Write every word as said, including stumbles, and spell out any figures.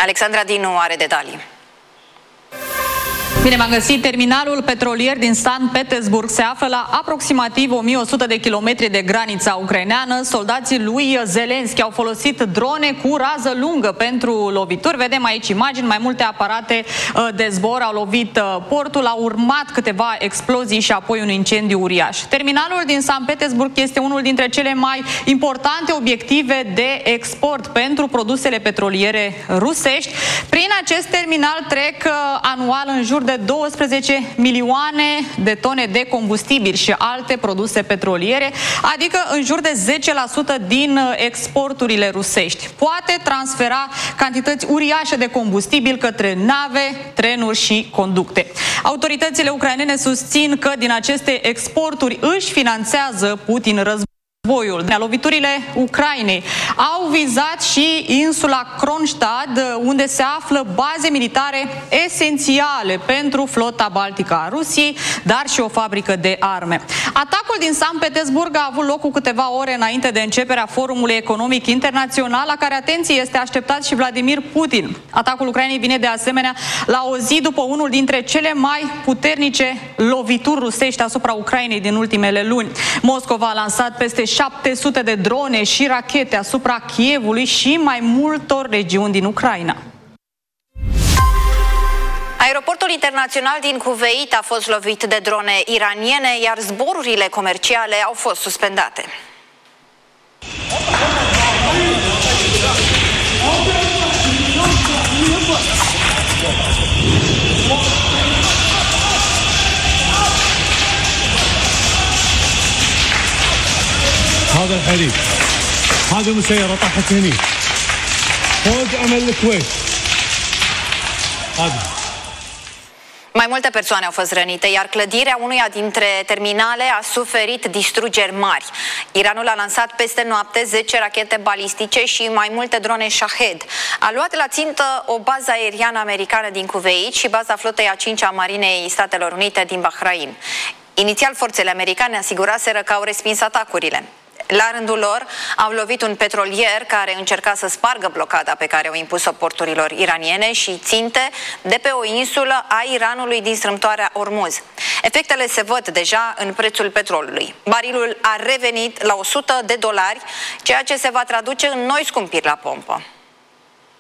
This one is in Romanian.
Alexandra Dinu are detalii. Bine v-am găsit! Terminalul petrolier din Sankt Petersburg se află la aproximativ o mie o sută de kilometri de granița ucraineană. Soldații lui Zelenski au folosit drone cu rază lungă pentru lovituri. Vedem aici imagini, mai multe aparate de zbor au lovit portul, au urmat câteva explozii și apoi un incendiu uriaș. Terminalul din Sankt Petersburg este unul dintre cele mai importante obiective de export pentru produsele petroliere rusești. Prin acest terminal trec anual în jur de de douăsprezece milioane de tone de combustibil și alte produse petroliere, adică în jur de zece la sută din exporturile rusești. Poate transfera cantități uriașe de combustibil către nave, trenuri și conducte. Autoritățile ucrainene susțin că din aceste exporturi își finanțează Putin războiul. Loviturile Ucrainei au vizat și insula Kronstadt, unde se află baze militare esențiale pentru flota baltică a Rusiei, dar și o fabrică de arme. Atacul din Sankt Petersburg a avut loc cu câteva ore înainte de începerea Forumului Economic Internațional, la care, atenție, este așteptat și Vladimir Putin. Atacul Ucrainei vine de asemenea la o zi după unul dintre cele mai puternice lovituri rusești asupra Ucrainei din ultimele luni. Moscova a lansat peste șapte sute de drone și rachete asupra Kievului și mai multor regiuni din Ucraina. Aeroportul internațional din Kuwait a fost lovit de drone iraniene, iar zborurile comerciale au fost suspendate. هذا الحليب هذه مسيرة طاحت هني فوق أمل الكويت هذا. Mai multe persoane au fost rănite, iar clădirea unuia dintre terminale a suferit distrugeri mari. Iranul a lansat peste noapte zece rachete balistice și mai multe drone Shahed. A luat la țintă o bază aeriană americană din Kuwait și baza flotei a cincea a Marinei Statelor Unite din Bahrain. Inițial, forțele americane asiguraseră că au respins atacurile. La rândul lor, au lovit un petrolier care încerca să spargă blocada pe care o impus-o porturilor iraniene și ținte de pe o insulă a Iranului din strâmtoarea Ormuz. Efectele se văd deja în prețul petrolului. Barilul a revenit la o sută de dolari, ceea ce se va traduce în noi scumpiri la pompă.